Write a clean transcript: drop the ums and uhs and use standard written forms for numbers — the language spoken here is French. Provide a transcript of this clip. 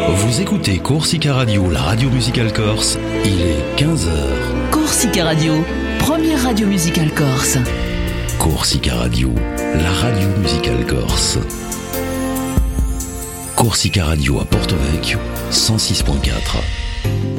Vous écoutez Corsica Radio, la radio musicale corse. Il est 15h. Corsica Radio, première radio musicale corse. Corsica Radio, la radio musicale corse. Corsica Radio à Porto Vecchio, 106.4.